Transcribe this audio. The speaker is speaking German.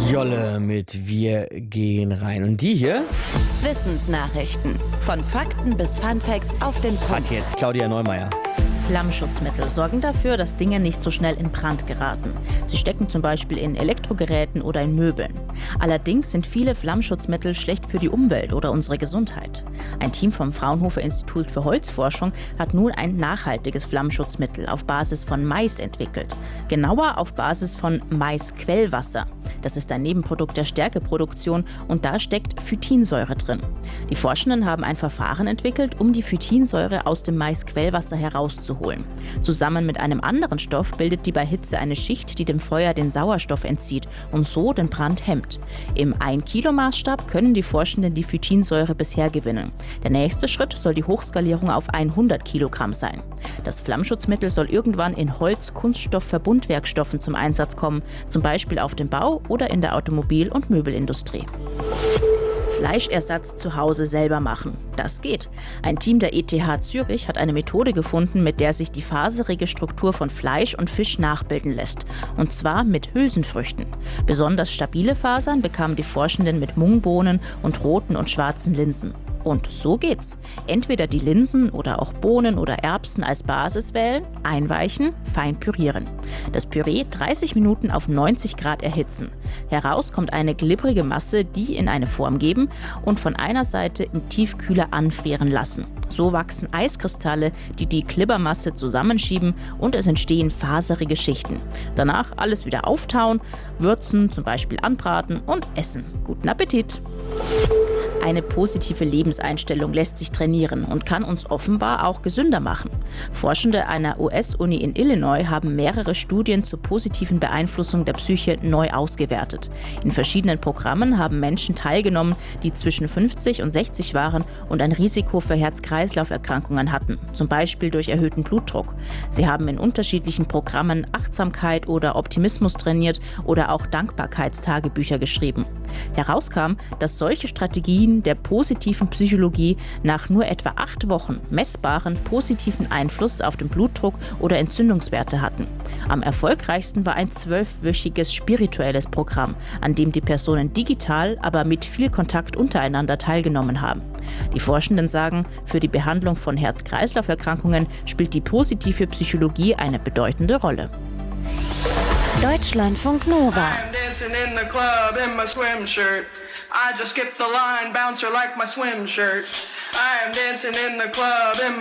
Jolle mit Wir gehen rein. Und die hier Wissensnachrichten. Von Fakten bis Funfacts auf den hat Punkt. jetzt Claudia Neumeier. Flammschutzmittel sorgen dafür, dass Dinge nicht so schnell in Brand geraten. Sie stecken zum Beispiel in Elektrogeräten oder in Möbeln. Allerdings sind viele Flammschutzmittel schlecht für die Umwelt oder unsere Gesundheit. Ein Team vom Fraunhofer Institut für Holzforschung hat nun ein nachhaltiges Flammschutzmittel auf Basis von Mais entwickelt. Genauer auf Basis von Maisquellwasser. Das ist ein Nebenprodukt der Stärkeproduktion und da steckt Phytinsäure drin. Die Forschenden haben ein Verfahren entwickelt, um die Phytinsäure aus dem Maisquellwasser herauszuholen. Zusammen mit einem anderen Stoff bildet die bei Hitze eine Schicht, die dem Feuer den Sauerstoff entzieht und so den Brand hemmt. Im 1-Kilo-Maßstab können die Forschenden die Phytinsäure bisher gewinnen. Der nächste Schritt soll die Hochskalierung auf 100 Kilogramm sein. Das Flammschutzmittel soll irgendwann in Holz-Kunststoff-Verbundwerkstoffen zum Einsatz kommen, zum Beispiel auf dem Bau oder in der Automobil- und Möbelindustrie. Fleischersatz zu Hause selber machen. Das geht. Ein Team der ETH Zürich hat eine Methode gefunden, mit der sich die faserige Struktur von Fleisch und Fisch nachbilden lässt. Und zwar mit Hülsenfrüchten. Besonders stabile Fasern bekamen die Forschenden mit Mungbohnen und roten und schwarzen Linsen. Und so geht's. Entweder die Linsen oder auch Bohnen oder Erbsen als Basis wählen, einweichen, fein pürieren. Das Püree 30 Minuten auf 90 Grad erhitzen. Heraus kommt eine glibbrige Masse, die in eine Form geben und von einer Seite im Tiefkühler anfrieren lassen. So wachsen Eiskristalle, die die Glibbermasse zusammenschieben und es entstehen faserige Schichten. Danach alles wieder auftauen, würzen, zum Beispiel anbraten und essen. Guten Appetit! Eine positive Lebenseinstellung lässt sich trainieren und kann uns offenbar auch gesünder machen. Forschende einer US-Uni in Illinois haben mehrere Studien zur positiven Beeinflussung der Psyche neu ausgewertet. In verschiedenen Programmen haben Menschen teilgenommen, die zwischen 50 und 60 waren und ein Risiko für Herz-Kreislauf-Erkrankungen hatten, zum Beispiel durch erhöhten Blutdruck. Sie haben in unterschiedlichen Programmen Achtsamkeit oder Optimismus trainiert oder auch Dankbarkeitstagebücher geschrieben. Herauskam, dass solche Strategien der positiven Psychologie nach nur etwa 8 Wochen messbaren positiven Einfluss auf den Blutdruck oder Entzündungswerte hatten. Am erfolgreichsten war ein 12-wöchiges spirituelles Programm, an dem die Personen digital, aber mit viel Kontakt untereinander teilgenommen haben. Die Forschenden sagen, für die Behandlung von Herz-Kreislauf-Erkrankungen spielt die positive Psychologie eine bedeutende Rolle. Deutschlandfunk Nova. I'm dancing in the club in my swim shirt. I just skipped the line, bouncer like my swim shirt. I am dancing in the club in